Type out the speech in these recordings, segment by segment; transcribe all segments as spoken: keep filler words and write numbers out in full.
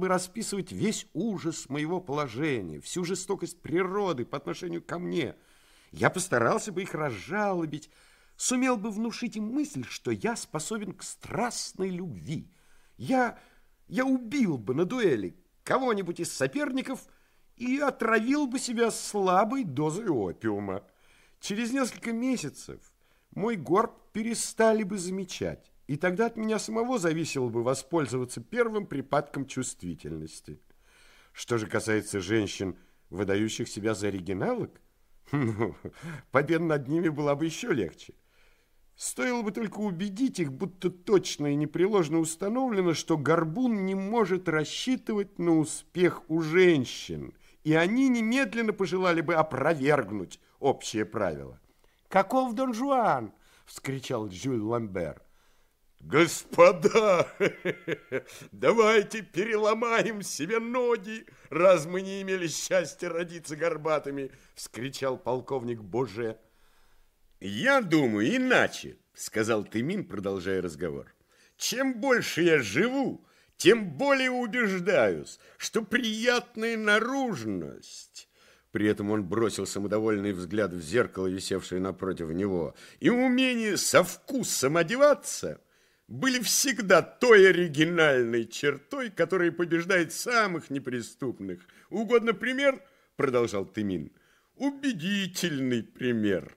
бы расписывать весь ужас моего положения, всю жестокость природы по отношению ко мне. Я постарался бы их разжалобить, сумел бы внушить им мысль, что я способен к страстной любви. Я, я убил бы на дуэли кого-нибудь из соперников и отравил бы себя слабой дозой опиума. Через несколько месяцев мой горб перестали бы замечать, и тогда от меня самого зависело бы воспользоваться первым припадком чувствительности. Что же касается женщин, выдающих себя за оригиналок, ну, победа над ними была бы еще легче. Стоило бы только убедить их, будто точно и непреложно установлено, что горбун не может рассчитывать на успех у женщин, и они немедленно пожелали бы опровергнуть общее правило. «Каков Дон Жуан?» — вскричал Жюль Ламбер. «Господа, давайте переломаем себе ноги, раз мы не имели счастья родиться горбатыми!» — вскричал полковник Боже. «Я думаю иначе», — сказал Тымин, продолжая разговор. «Чем больше я живу, тем более убеждаюсь, что приятная наружность...» При этом он бросил самодовольный взгляд в зеркало, висевшее напротив него, и умение со вкусом одеваться были всегда той оригинальной чертой, которая побеждает самых неприступных. Угодно пример, продолжал Тымин, убедительный пример.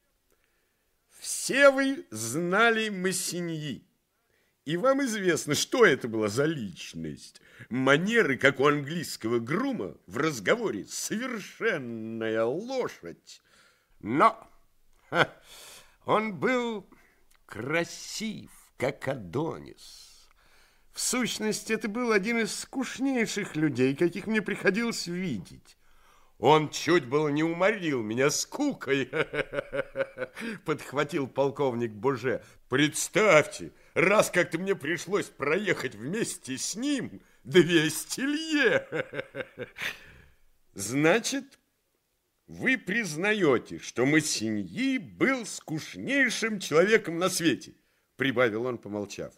Все вы знали Массиньи, и вам известно, что это была за личность. Манеры, как у английского грума, в разговоре совершенная лошадь. Но ха, он был красив, как Адонис. В сущности, это был один из скучнейших людей, каких мне приходилось видеть. Он чуть было не уморил меня скукой, подхватил полковник Боже. Представьте, раз как-то мне пришлось проехать вместе с ним двести лье. Значит, вы признаете, что Массиньи был скучнейшим человеком на свете, прибавил он, помолчав.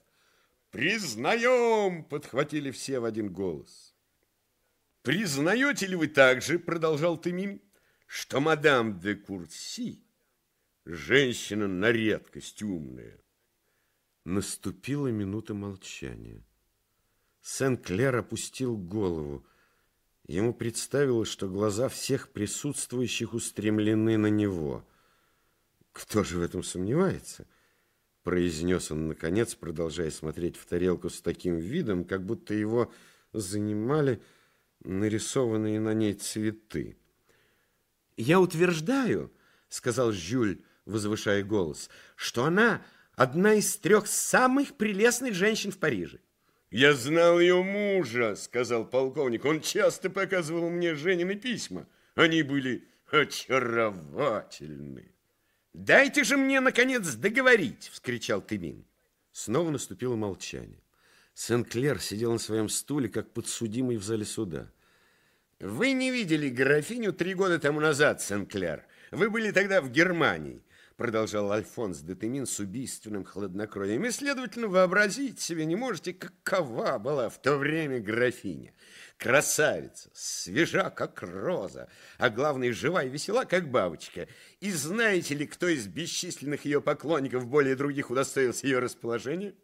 Признаем, подхватили все в один голос. Признаете ли вы также, продолжал Тымин, что мадам де Курси женщина на редкость умная? Наступила минута молчания. Сен-Клер опустил голову. Ему представилось, что глаза всех присутствующих устремлены на него. «Кто же в этом сомневается?» — произнес он, наконец, продолжая смотреть в тарелку с таким видом, как будто его занимали нарисованные на ней цветы. «Я утверждаю, — сказал Жюль, возвышая голос, — что она одна из трех самых прелестных женщин в Париже». «Я знал ее мужа, — сказал полковник, — он часто показывал мне Женины письма. Они были очаровательны». «Дайте же мне, наконец, договорить! — вскричал Тымин. Снова наступило молчание. Сен-Клер сидел на своем стуле, как подсудимый в зале суда. «Вы не видели графиню три года тому назад, Сен-Клер. Вы были тогда в Германии», — продолжал Альфонс де Тымин с убийственным хладнокровием. «И, следовательно, вообразить себе не можете, какова была в то время графиня. Красавица, свежа, как роза, а главное, жива и весела, как бабочка. И знаете ли, кто из бесчисленных ее поклонников более других удостоился ее расположения?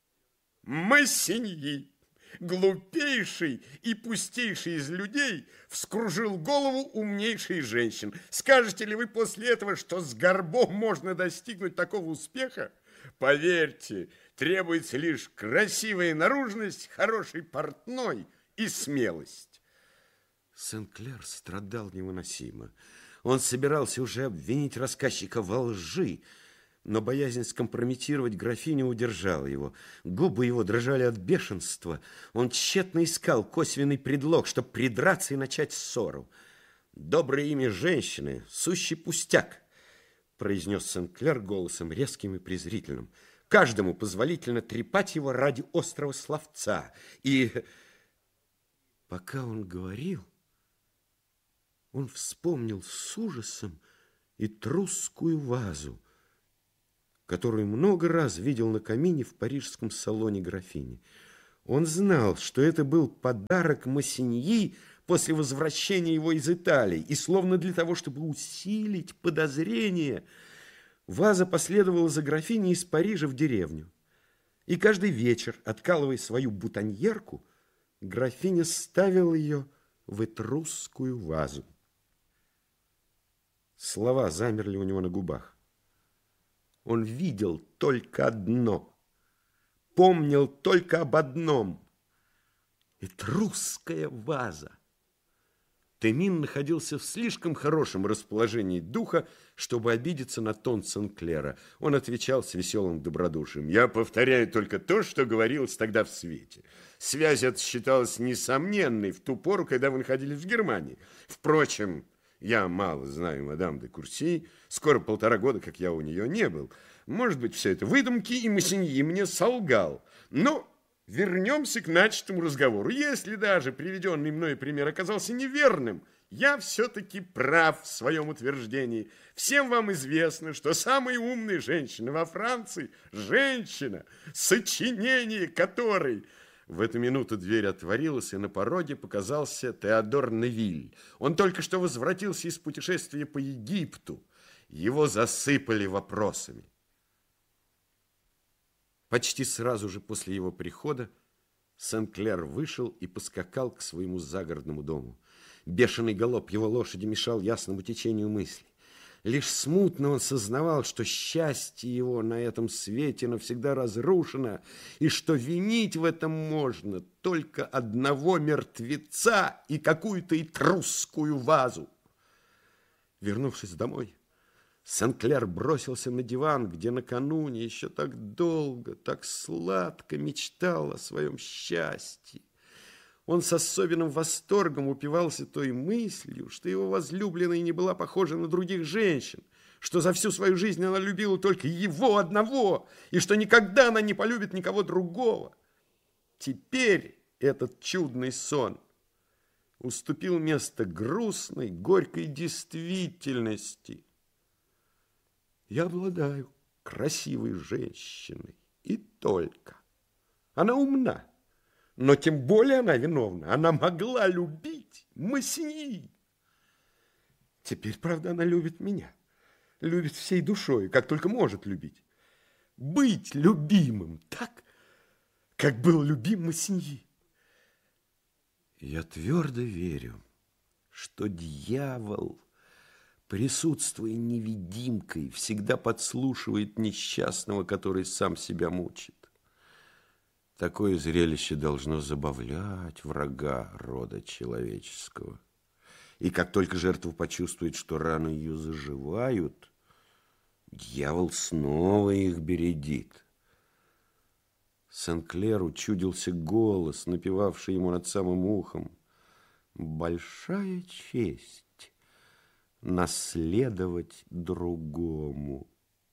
Массиньи, глупейший и пустейший из людей, вскружил голову умнейшей женщин. Скажете ли вы после этого, что с горбом можно достигнуть такого успеха? Поверьте, требуется лишь красивая наружность, хороший портной и смелость». Сен-Клер страдал невыносимо. Он собирался уже обвинить рассказчика во лжи, но боязнь скомпрометировать графиню удержала его. Губы его дрожали от бешенства. Он тщетно искал косвенный предлог, чтобы придраться и начать ссору. «Доброе имя женщины — сущий пустяк», — произнес Сен-Клер голосом резким и презрительным. «Каждому позволительно трепать его ради острого словца». И пока он говорил, он вспомнил с ужасом этрусскую вазу, которую много раз видел на камине в парижском салоне графини. Он знал, что это был подарок Массиньи после возвращения его из Италии, и словно для того, чтобы усилить подозрение, ваза последовала за графиней из Парижа в деревню. И каждый вечер, откалывая свою бутоньерку, графиня ставила ее в этрусскую вазу. Слова замерли у него на губах. Он видел только одно, помнил только об одном – этрусская ваза. Темин находился в слишком хорошем расположении духа, чтобы обидеться на тон Сен-Клера. Он отвечал с веселым добродушием: «Я повторяю только то, что говорилось тогда в свете. Связь эта считалась несомненной в ту пору, когда вы находились в Германии. Впрочем, я мало знаю мадам де Курси, скоро полтора года, как я у нее не был. Может быть, все это выдумки, и Массиньи мне солгал. Но вернемся к начатому разговору. Если даже приведенный мной пример оказался неверным, я все-таки прав в своем утверждении. Всем вам известно, что самая умная женщина во Франции – женщина, сочинение которой... В эту минуту дверь отворилась, и на пороге показался Теодор Невиль. Он только что возвратился из путешествия по Египту. Его засыпали вопросами. Почти сразу же после его прихода Сен-Клер вышел и поскакал к своему загородному дому. Бешеный галоп его лошади мешал ясному течению мыслей. Лишь смутно он сознавал, что счастье его на этом свете навсегда разрушено, и что винить в этом можно только одного мертвеца и какую-то этрусскую вазу. Вернувшись домой, Сен-Клер бросился на диван, где накануне еще так долго, так сладко мечтал о своем счастье. Он с особенным восторгом упивался той мыслью, что его возлюбленная не была похожа на других женщин, что за всю свою жизнь она любила только его одного, и что никогда она не полюбит никого другого. Теперь этот чудный сон уступил место грустной, горькой действительности. Я обладаю красивой женщиной, и только. Она умна. Но тем более она виновна. Она могла любить Массиньи. Теперь, правда, она любит меня. Любит всей душой, как только может любить. Быть любимым так, как был любим Массиньи. Я твердо верю, что дьявол, присутствуя невидимкой, всегда подслушивает несчастного, который сам себя мучит. Такое зрелище должно забавлять врага рода человеческого. И как только жертва почувствует, что раны ее заживают, дьявол снова их бередит. Сен-Клеру чудился голос, напевавший ему над самым ухом: «Большая честь наследовать другому».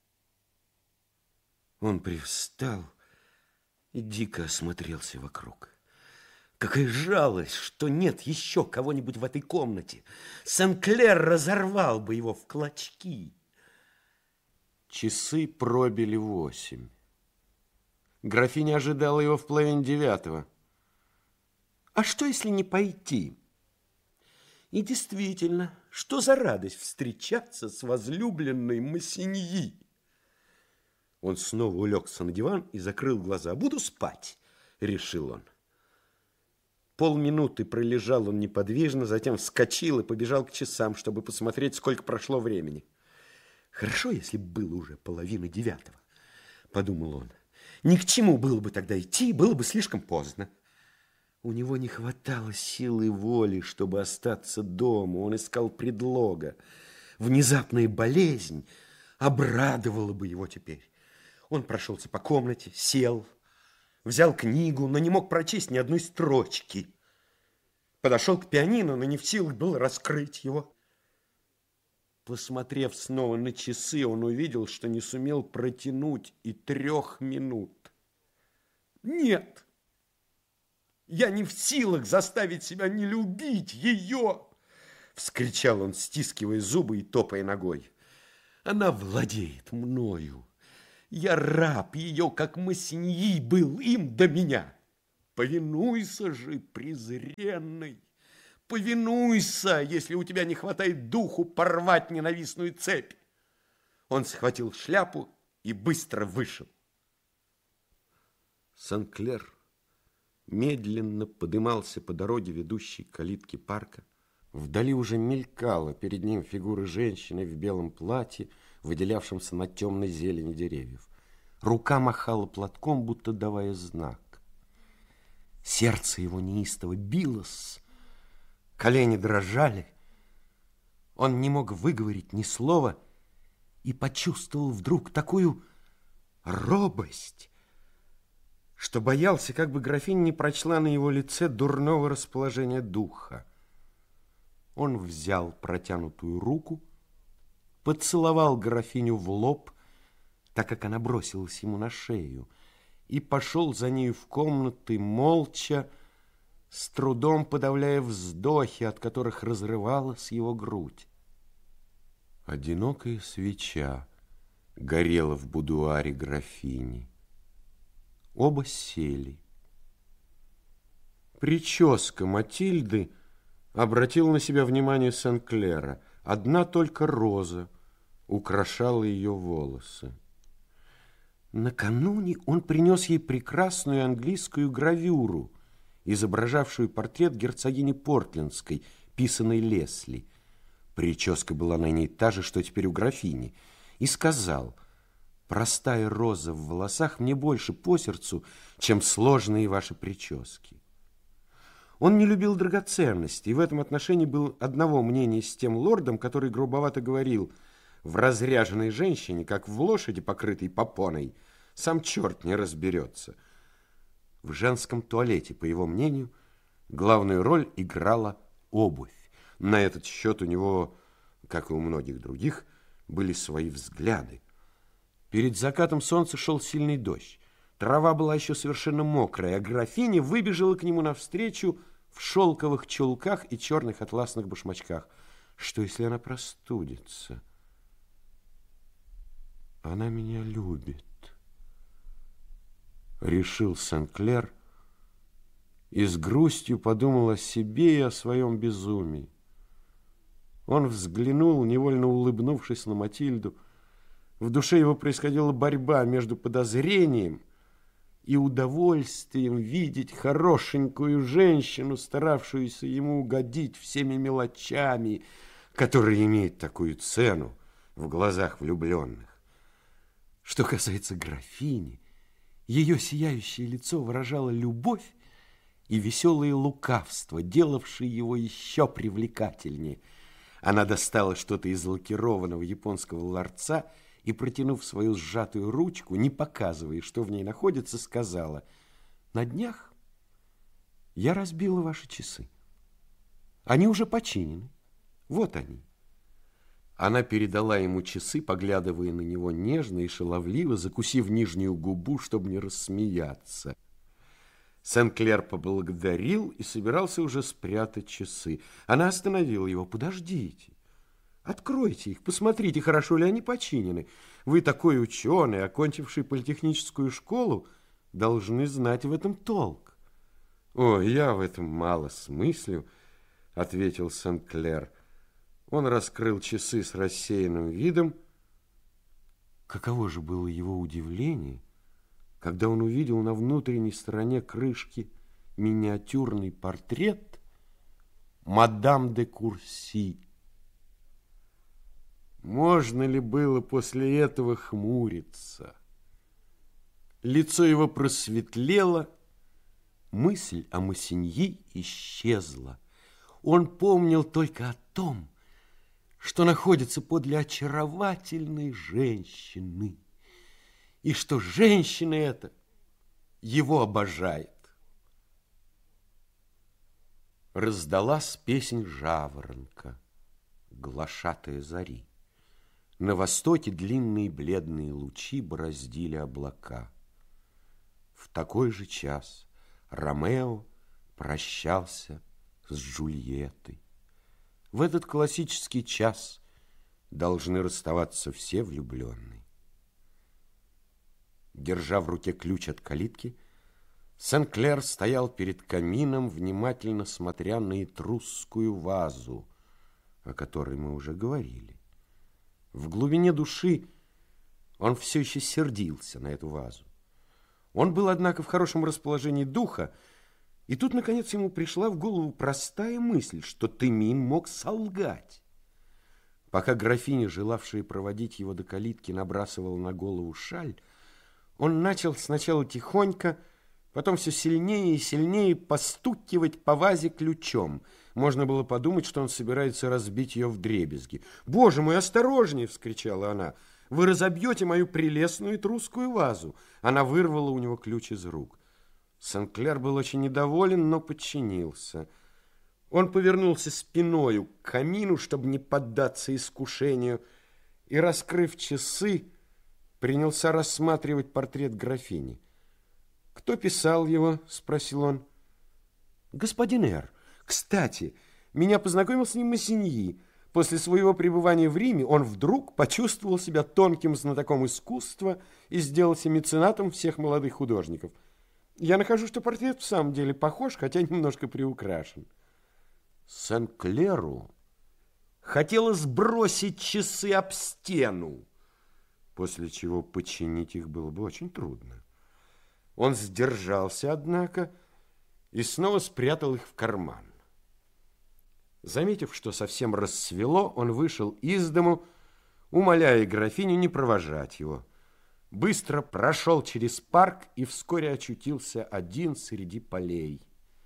Он привстал и дико осмотрелся вокруг. Какая жалость, что нет еще кого-нибудь в этой комнате. Сен-Клер разорвал бы его в клочки. Часы пробили восемь. Графиня ожидала его в половине девятого. А что, если не пойти? И действительно, что за радость встречаться с возлюбленной Массиньи? Он снова улегся на диван и закрыл глаза. «Буду спать», — решил он. Полминуты пролежал он неподвижно, затем вскочил и побежал к часам, чтобы посмотреть, сколько прошло времени. «Хорошо, если было уже половина девятого», — подумал он. «Ни к чему было бы тогда идти, было бы слишком поздно». У него не хватало силы воли, чтобы остаться дома. Он искал предлога. Внезапная болезнь обрадовала бы его теперь. Он прошелся по комнате, сел, взял книгу, но не мог прочесть ни одной строчки. Подошел к пианино, но не в силах был раскрыть его. Посмотрев снова на часы, он увидел, что не сумел протянуть и трех минут. «Нет, я не в силах заставить себя не любить ее!» — вскричал он, стискивая зубы и топая ногой. «Она владеет мною. Я раб ее, как Массиньи был им до меня. Повинуйся же, презренный, повинуйся, если у тебя не хватает духу порвать ненавистную цепь. Он схватил шляпу и быстро вышел. Сен-Клер медленно подымался по дороге, ведущей к калитке парка. Вдали уже мелькала перед ним фигура женщины в белом платье, выделявшемся на темной зелени деревьев. Рука махала платком, будто давая знак. Сердце его неистово билось, колени дрожали. Он не мог выговорить ни слова и почувствовал вдруг такую робость, что боялся, как бы графиня не прочла на его лице дурного расположения духа. Он взял протянутую руку, поцеловал графиню в лоб, так как она бросилась ему на шею, и пошел за нею в комнаты молча, с трудом подавляя вздохи, от которых разрывалась его грудь. Одинокая свеча горела в будуаре графини. Оба сели. Прическа Матильды обратила на себя внимание Сен-Клера. Одна только роза украшала ее волосы. Накануне он принес ей прекрасную английскую гравюру, изображавшую портрет герцогини Портлендской, писанной Лесли. Прическа была на ней та же, что теперь у графини, и сказал: «Простая роза в волосах мне больше по сердцу, чем сложные ваши прически». Он не любил драгоценностей, и в этом отношении был одного мнения с тем лордом, который грубовато говорил: в разряженной женщине, как в лошади, покрытой попоной, сам черт не разберется. В женском туалете, по его мнению, главную роль играла обувь. На этот счет у него, как и у многих других, были свои взгляды. Перед закатом солнца шел сильный дождь. Трава была еще совершенно мокрая, а графиня выбежала к нему навстречу в шелковых чулках и черных атласных башмачках. Что, если она простудится? Она меня любит, решил Сен-Клер и с грустью подумал о себе и о своем безумии. Он взглянул, невольно улыбнувшись на Матильду. В душе его происходила борьба между подозрением и удовольствием видеть хорошенькую женщину, старавшуюся ему угодить всеми мелочами, которые имеют такую цену в глазах влюбленных. Что касается графини, ее сияющее лицо выражало любовь и веселое лукавство, делавшие его еще привлекательнее. Она достала что-то из лакированного японского ларца и, протянув свою сжатую ручку, не показывая, что в ней находится, сказала: «На днях я разбила ваши часы. Они уже починены. Вот они». Она передала ему часы, поглядывая на него нежно и шаловливо, закусив нижнюю губу, чтобы не рассмеяться. Сен-Клер поблагодарил и собирался уже спрятать часы. Она остановила его: «Подождите, откройте их, посмотрите, хорошо ли они починены. Вы такой ученый, окончивший политехническую школу, должны знать в этом толк». «О, я в этом мало смыслю», — ответил Сен-Клер. Он раскрыл часы с рассеянным видом. Каково же было его удивление, когда он увидел на внутренней стороне крышки миниатюрный портрет мадам де Курси. Можно ли было после этого хмуриться? Лицо его просветлело, мысль о Массиньи исчезла. Он помнил только о том, что находится подле очаровательной женщины, и что женщина эта его обожает. Раздалась песнь жаворонка, глашатая зари. На востоке длинные бледные лучи бороздили облака. В такой же час Ромео прощался с Джульеттой. В этот классический час должны расставаться все влюбленные. Держа в руке ключ от калитки, Сен-Клер стоял перед камином, внимательно смотря на этрусскую вазу, о которой мы уже говорили. В глубине души он все еще сердился на эту вазу. Он был, однако, в хорошем расположении духа, и тут, наконец, ему пришла в голову простая мысль, что Темин мог солгать. Пока графиня, желавшая проводить его до калитки, набрасывала на голову шаль, он начал сначала тихонько, потом все сильнее и сильнее постукивать по вазе ключом. Можно было подумать, что он собирается разбить ее вдребезги. «Боже мой, осторожнее!» — вскричала она. «Вы разобьете мою прелестную этрусскую вазу!» Она вырвала у него ключ из рук. Сен-Клер был очень недоволен, но подчинился. Он повернулся спиною к камину, чтобы не поддаться искушению, и, раскрыв часы, принялся рассматривать портрет графини. «Кто писал его?» – спросил он. «Господин Р. Кстати, меня познакомил с ним Массиньи. После своего пребывания в Риме он вдруг почувствовал себя тонким знатоком искусства и сделался меценатом всех молодых художников. Я нахожу, что портрет в самом деле похож, хотя немножко приукрашен». Сен-Клеру хотелось сбросить часы об стену, после чего починить их было бы очень трудно. Он сдержался, однако, и снова спрятал их в карман. Заметив, что совсем рассвело, он вышел из дому, умоляя графиню не провожать его. Быстро прошел через парк и вскоре очутился один среди полей.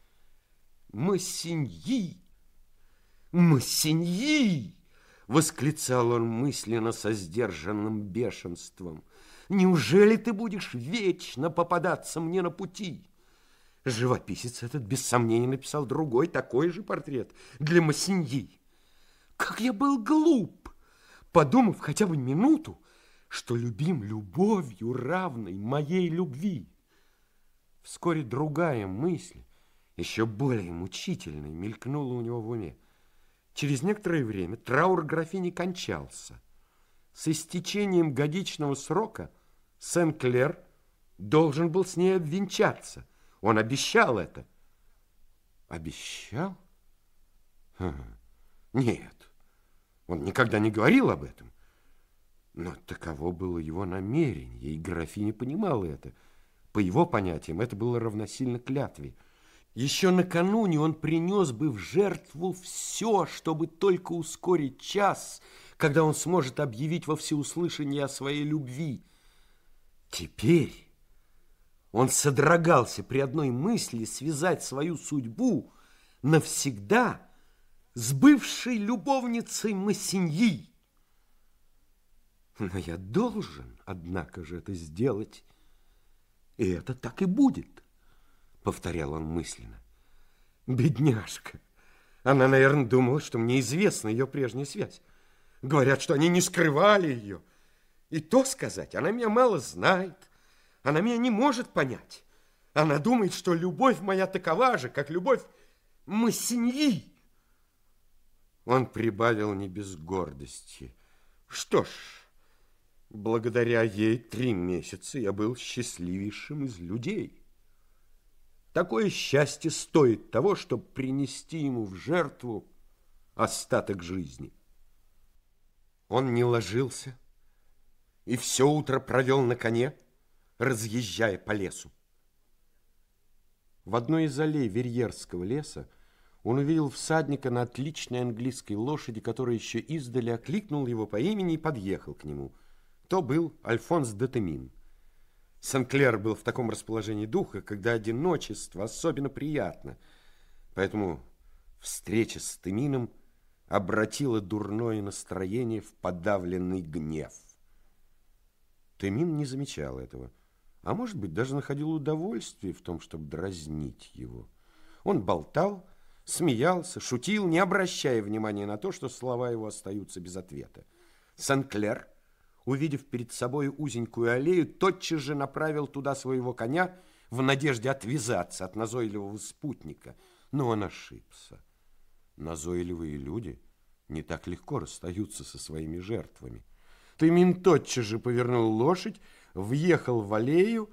«Массиньи! Массиньи!» — восклицал он мысленно со сдержанным бешенством. «Неужели ты будешь вечно попадаться мне на пути?» Живописец этот, без сомнения, написал другой, такой же портрет для Массиньи. Как я был глуп, подумав хотя бы минуту, что любим любовью, равной моей любви. Вскоре другая мысль, еще более мучительная, мелькнула у него в уме. Через некоторое время траур графини кончался. С истечением годичного срока Сен-Клер должен был с ней обвенчаться. Он обещал это. Обещал? Ха, нет, он никогда не говорил об этом. Но таково было его намерение, и графиня понимала это. По его понятиям, это было равносильно клятве. Еще накануне он принес бы в жертву все, чтобы только ускорить час, когда он сможет объявить во всеуслышание о своей любви. Теперь он содрогался при одной мысли связать свою судьбу навсегда с бывшей любовницей Массиньи. Но я должен, однако же, это сделать, и это так и будет, повторял он мысленно. Бедняжка! Она, наверное, думала, что мне известна ее прежняя связь. Говорят, что они не скрывали ее. И то сказать, она меня мало знает. Она меня не может понять. Она думает, что любовь моя такова же, как любовь Массиньи. Он прибавил не без гордости. Что ж, благодаря ей три месяца я был счастливейшим из людей. Такое счастье стоит того, чтобы принести ему в жертву остаток жизни. Он не ложился и все утро провел на коне, разъезжая по лесу. В одной из аллей Верьерского леса он увидел всадника на отличной английской лошади, который еще издали окликнул его по имени и подъехал к нему. То был Альфонс де Темин. Сен-Клер был в таком расположении духа, когда одиночество особенно приятно. Поэтому встреча с Темином обратила дурное настроение в подавленный гнев. Темин не замечал этого, а может быть, даже находил удовольствие в том, чтобы дразнить его. Он болтал, смеялся, шутил, не обращая внимания на то, что слова его остаются без ответа. Сен-Клер, увидев перед собой узенькую аллею, тотчас же направил туда своего коня в надежде отвязаться от назойливого спутника. Но он ошибся. Назойливые люди не так легко расстаются со своими жертвами. Темин тотчас же повернул лошадь, въехал в аллею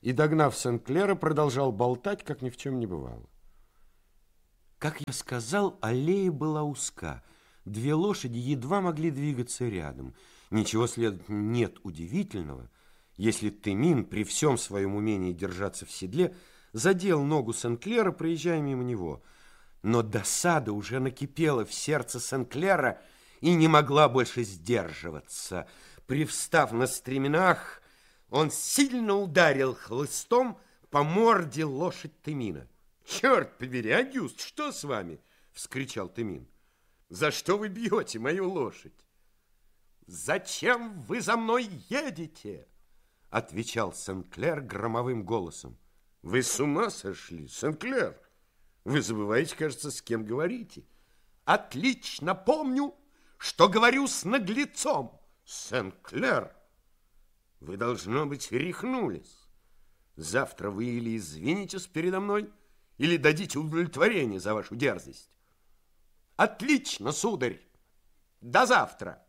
и, догнав Сен-Клера, продолжал болтать, как ни в чем не бывало. Как я сказал, аллея была узка. Две лошади едва могли двигаться рядом. Ничего, следовательно, нет удивительного, если Темин при всем своем умении держаться в седле задел ногу Сен-Клера, проезжая мимо него. Но досада уже накипела в сердце Сен-Клера и не могла больше сдерживаться. Привстав на стременах, он сильно ударил хлыстом по морде лошадь Темина. «Черт побери, Агюст, что с вами?» — вскричал Темин. «За что вы бьете мою лошадь?» «Зачем вы за мной едете?» — отвечал Сен-Клер громовым голосом. «Вы с ума сошли, Сен-Клер? Вы забываете, кажется, с кем говорите». «Отлично помню, что говорю с наглецом». «Сен-Клер, вы, должно быть, рехнулись. Завтра вы или извинитесь передо мной, или дадите удовлетворение за вашу дерзость». «Отлично, сударь! До завтра!»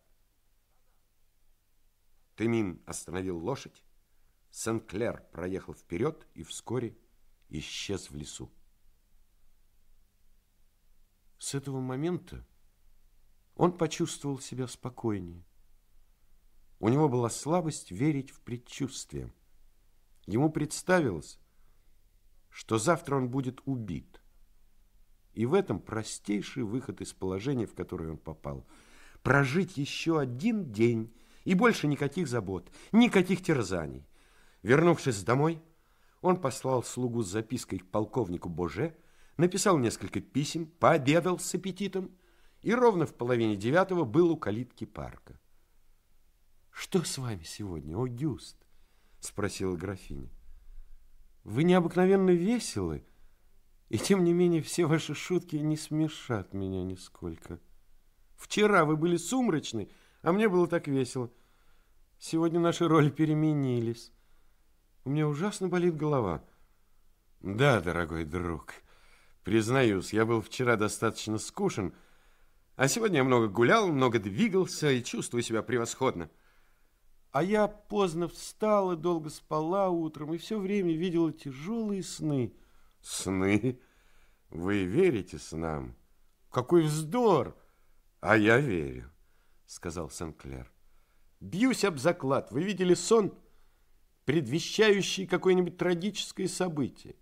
Темин остановил лошадь. Сен-Клер проехал вперед и вскоре исчез в лесу. С этого момента он почувствовал себя спокойнее. У него была слабость верить в предчувствие. Ему представилось, что завтра он будет убит. И в этом простейший выход из положения, в которое он попал. Прожить еще один день, и больше никаких забот, никаких терзаний. Вернувшись домой, он послал слугу с запиской к полковнику Боже, написал несколько писем, пообедал с аппетитом и ровно в половине девятого был у калитки парка. «Что с вами сегодня, Огюст?» — спросила графиня. «Вы необыкновенно веселы, и тем не менее все ваши шутки не смешат меня нисколько. Вчера вы были сумрачны, а мне было так весело. Сегодня наши роли переменились. У меня ужасно болит голова». «Да, дорогой друг, признаюсь, я был вчера достаточно скучен, а сегодня я много гулял, много двигался и чувствую себя превосходно». «А я поздно встала, долго спала утром и все время видела тяжелые сны». «Сны? Вы верите снам? Какой вздор! А я верю», — сказал Сен-Клер. «Бьюсь об заклад, вы видели сон, предвещающий какое-нибудь трагическое событие?»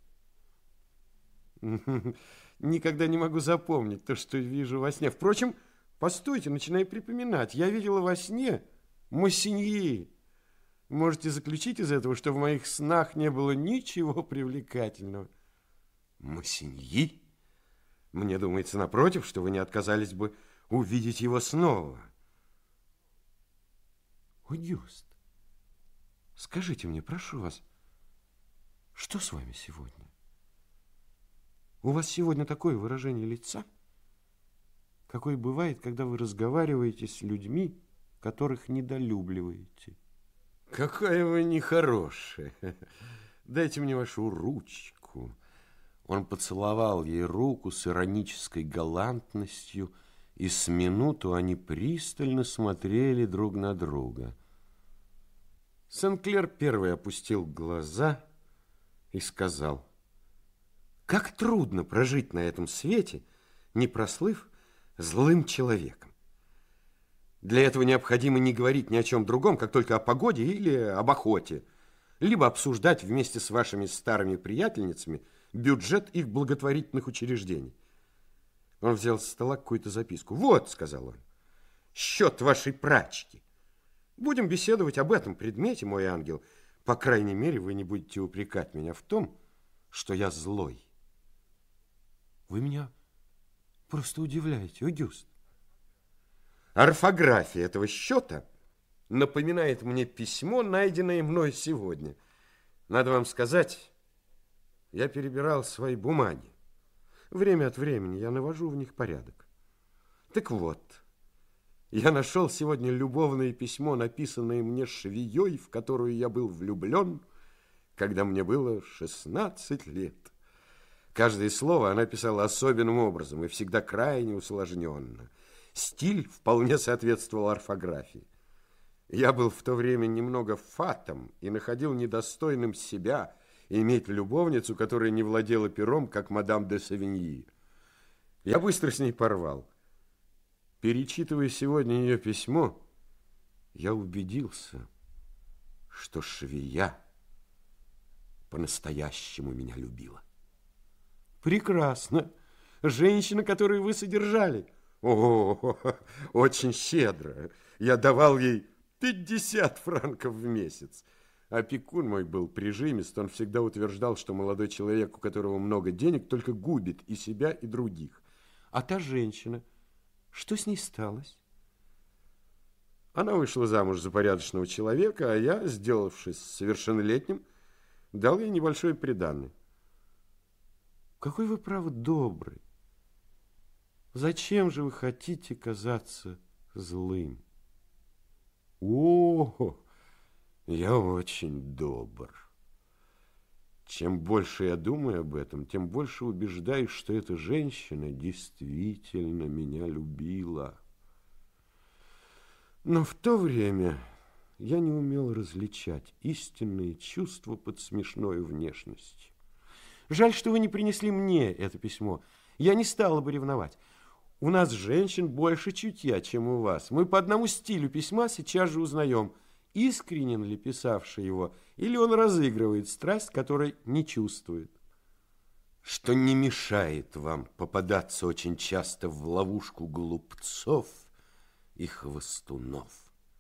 «Никогда не могу запомнить то, что вижу во сне. Впрочем, постойте, начинаю припоминать. Я видела во сне Моссиньи. Можете заключить из этого, что в моих снах не было ничего привлекательного». «Моссиньи? Мне думается, напротив, что вы не отказались бы увидеть его снова». «Огюст, скажите мне, прошу вас, что с вами сегодня? У вас сегодня такое выражение лица, какое бывает, когда вы разговариваете с людьми, которых недолюбливаете». «Какая вы нехорошая! Дайте мне вашу ручку». Он поцеловал ей руку с иронической галантностью, и с минуту они пристально смотрели друг на друга. Сен-Клер первый опустил глаза и сказал: «Как трудно прожить на этом свете, не прослыв злым человеком. Для этого необходимо не говорить ни о чем другом, как только о погоде или об охоте, либо обсуждать вместе с вашими старыми приятельницами бюджет их благотворительных учреждений». Он взял со стола какую-то записку. «Вот», — сказал он, — «счет вашей прачки. Будем беседовать об этом предмете, мой ангел. По крайней мере, вы не будете упрекать меня в том, что я злой». «Вы меня просто удивляете, Огюст». «Орфография этого счета напоминает мне письмо, найденное мной сегодня. Надо вам сказать, я перебирал свои бумаги. Время от времени я навожу в них порядок. Так вот, я нашел сегодня любовное письмо, написанное мне швеей, в которую я был влюблен, когда мне было шестнадцать лет. Каждое слово она писала особенным образом и всегда крайне усложненно. Стиль вполне соответствовал орфографии. Я был в то время немного фатом и находил недостойным себя иметь любовницу, которая не владела пером, как мадам де Савиньи. Я быстро с ней порвал. Перечитывая сегодня ее письмо, я убедился, что швея по-настоящему меня любила. Прекрасно. Женщина, которую вы содержали. О, очень щедро. Я давал ей пятьдесят франков в месяц. Опекун мой был прижимист, он всегда утверждал, что молодой человек, у которого много денег, только губит и себя, и других. А та женщина, что с ней сталось? Она вышла замуж за порядочного человека, а я, сделавшись совершеннолетним, дал ей небольшое приданое. Какой вы, право, добрый. Зачем же вы хотите казаться злым? О, я очень добр. Чем больше я думаю об этом, тем больше убеждаюсь, что эта женщина действительно меня любила. Но в то время я не умел различать истинные чувства под смешной внешностью. Жаль, что вы не принесли мне это письмо. Я не стала бы ревновать. У нас, женщин, больше чутья, чем у вас. Мы по одному стилю письма сейчас же узнаем, искренен ли писавший его, или он разыгрывает страсть, которой не чувствует. Что не мешает вам попадаться очень часто в ловушку глупцов и хвостунов.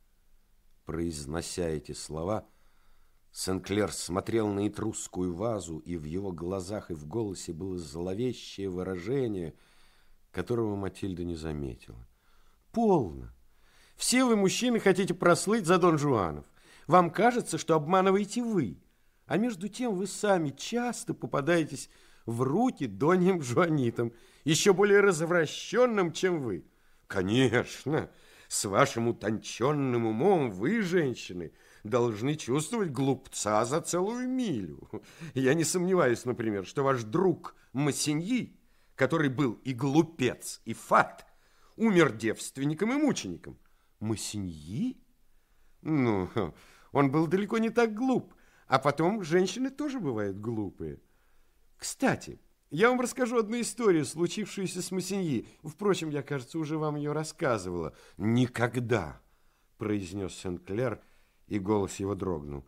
Произнося эти слова, Сен-Клер смотрел на этрусскую вазу, и в его глазах и в голосе было зловещее выражение, которого Матильда не заметила. Полно. Все вы, мужчины, хотите прослыть за Дон Жуанов. Вам кажется, что обманываете вы, а между тем вы сами часто попадаетесь в руки Доньям Жуанитам, еще более развращенным, чем вы. Конечно, с вашим утонченным умом вы, женщины, должны чувствовать глупца за целую милю. Я не сомневаюсь, например, что ваш друг Массиньи, который был и глупец, и фат, умер девственником и мучеником. Массиньи? Ну, он был далеко не так глуп. А потом женщины тоже бывают глупые. Кстати, я вам расскажу одну историю, случившуюся с Массиньи. Впрочем, я, кажется, уже вам ее рассказывала. Никогда, произнес Сен-Клер, и голос его дрогнул.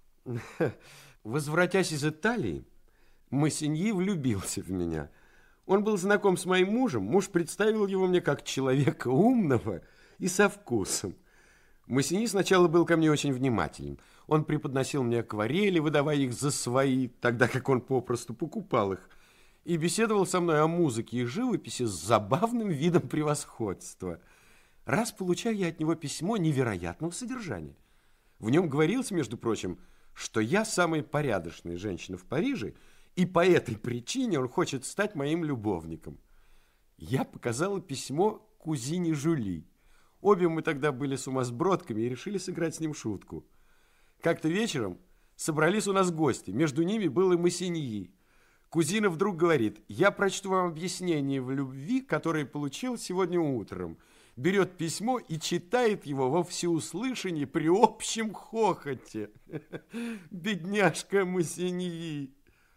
Возвратясь из Италии, Массиньи влюбился в меня. Он был знаком с моим мужем. Муж представил его мне как человека умного и со вкусом. Массиньи сначала был ко мне очень внимателен. Он преподносил мне акварели, выдавая их за свои, тогда как он попросту покупал их, и беседовал со мной о музыке и живописи с забавным видом превосходства. Раз получаю я от него письмо невероятного содержания. В нем говорилось, между прочим, что я самая порядочная женщина в Париже, и по этой причине он хочет стать моим любовником. Я показала письмо кузине Жюли. Обе мы тогда были сумасбродками и решили сыграть с ним шутку. Как-то вечером собрались у нас гости, между ними был и Массиньи. Кузина вдруг говорит: я прочту вам объяснение в любви, которое получил сегодня утром. Берет письмо и читает его во всеуслышание при общем хохоте. Бедняжка Массиньи.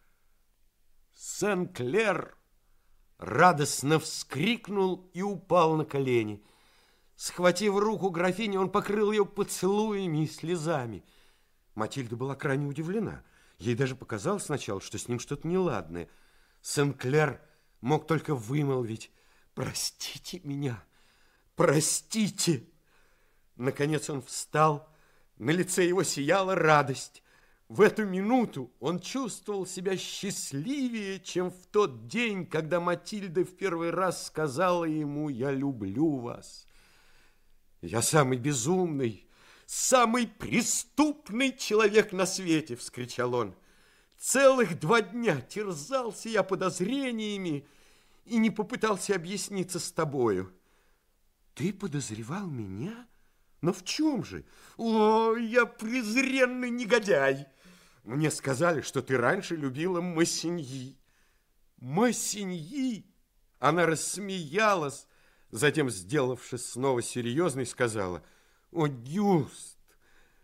Сен-Клер радостно вскрикнул и упал на колени. Схватив руку графини, он покрыл ее поцелуями и слезами. Матильда была крайне удивлена. Ей даже показалось сначала, что с ним что-то неладное. Сен-Клер мог только вымолвить: «Простите меня, простите!» Наконец он встал, на лице его сияла радость. В эту минуту он чувствовал себя счастливее, чем в тот день, когда Матильда в первый раз сказала ему: «Я люблю вас». «Я самый безумный, самый преступный человек на свете!» – вскричал он. «Целых два дня терзался я подозрениями и не попытался объясниться с тобою». «Ты подозревал меня? Но в чем же?» «О, я презренный негодяй! Мне сказали, что ты раньше любила Массиньи». «Массиньи?» Она рассмеялась, затем, сделавшись снова серьезной, сказала: «О, Гюст,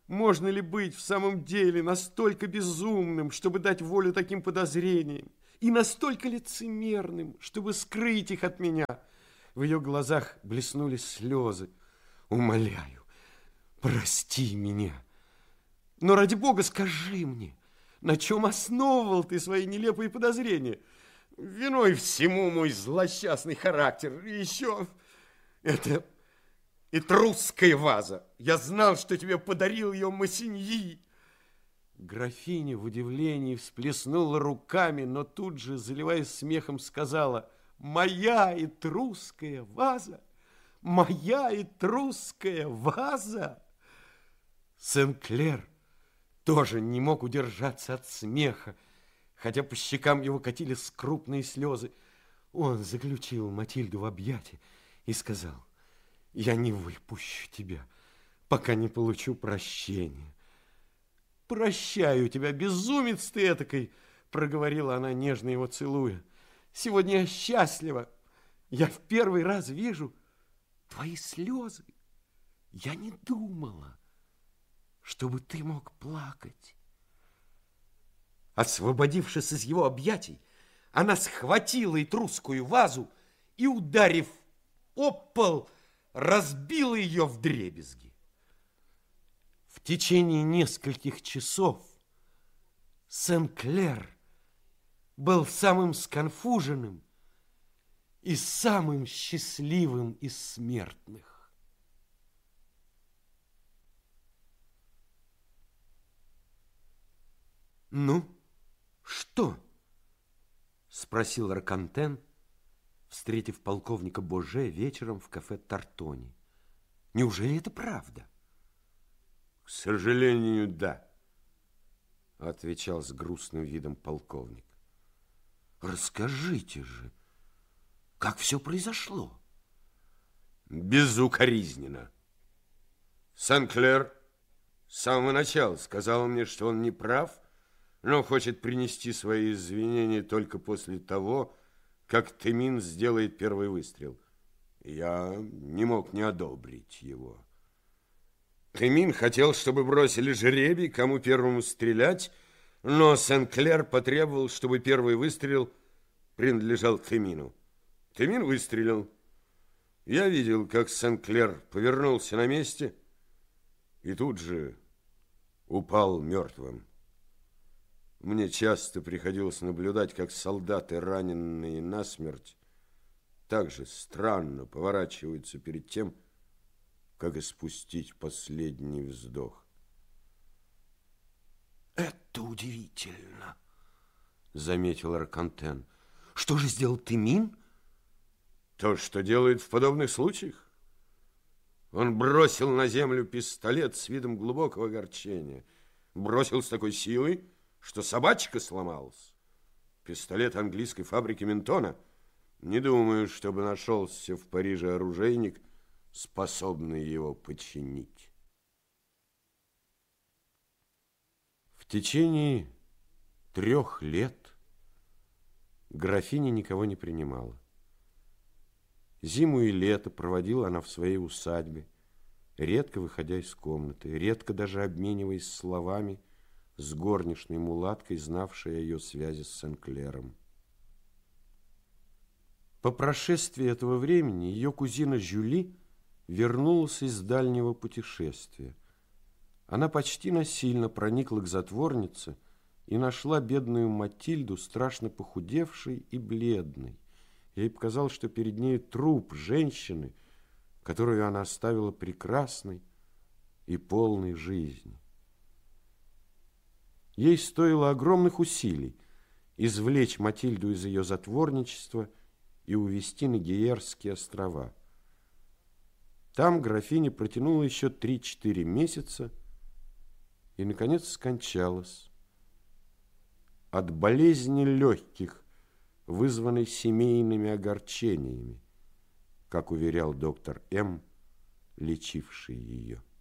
Можно ли быть в самом деле настолько безумным, чтобы дать волю таким подозрениям, и настолько лицемерным, чтобы скрыть их от меня? В ее глазах блеснули слезы. Умоляю, прости меня. Но ради Бога скажи мне, на чем основывал ты свои нелепые подозрения? Виной всему мой злосчастный характер. И еще это этрусская ваза. Я знал, что тебе подарил ее Массиньи. Графиня в удивлении всплеснула руками, но тут же, заливаясь смехом, сказала: «Моя этрусская ваза! Моя этрусская ваза!» Сен-Клер тоже не мог удержаться от смеха, хотя по щекам его катились крупные слезы. Он заключил Матильду в объятия и сказал: «Я не выпущу тебя, пока не получу прощения». «Прощаю тебя, безумец ты этакой!» проговорила она, нежно его целуя. «Сегодня я счастлива. Я в первый раз вижу твои слезы. Я не думала, чтобы ты мог плакать». Освободившись из его объятий, она схватила этрусскую вазу и, ударив об пол, разбила ее вдребезги. В течение нескольких часов Сен-Клер был самым сконфуженным и самым счастливым из смертных. «Ну, что?» – спросил Ракантен, встретив полковника Боже вечером в кафе Тартони. «Неужели это правда?» «К сожалению, да», – отвечал с грустным видом полковник. «Расскажите же, как все произошло?» «Безукоризненно. Сен-Клер с самого начала сказал мне, что он не прав, но хочет принести свои извинения только после того, как Темин сделает первый выстрел. Я не мог не одобрить его. Темин хотел, чтобы бросили жребий, кому первому стрелять, но Сен-Клер потребовал, чтобы первый выстрел принадлежал Темину. Темин выстрелил. Я видел, как Сен-Клер повернулся на месте и тут же упал мертвым. Мне часто приходилось наблюдать, как солдаты, раненые насмерть, так же странно поворачиваются перед тем, как испустить последний вздох. «Это удивительно», — заметил Ракантен. «Что же сделал Темин?» «То, что делает в подобных случаях. Он бросил на землю пистолет с видом глубокого огорчения. Бросил с такой силой, что собачка сломалась. Пистолет английской фабрики Ментона. Не думаю, чтобы нашелся в Париже оружейник, способный его починить». В течение трех лет графиня никого не принимала. Зиму и лето проводила она в своей усадьбе, редко выходя из комнаты, редко даже обмениваясь словами с горничной мулаткой, знавшей о ее связи с Сен-Клером. По прошествии этого времени ее кузина Жюли вернулась из дальнего путешествия. Она почти насильно проникла к затворнице и нашла бедную Матильду страшно похудевшей и бледной. Ей показалось, что перед ней труп женщины, которую она оставила прекрасной и полной жизни. Ей стоило огромных усилий извлечь Матильду из ее затворничества и увезти на Гиерские острова. Там графиня протянула еще три-четыре месяца и, наконец, скончалась от болезни легких, вызванной семейными огорчениями, как уверял доктор М., лечивший ее.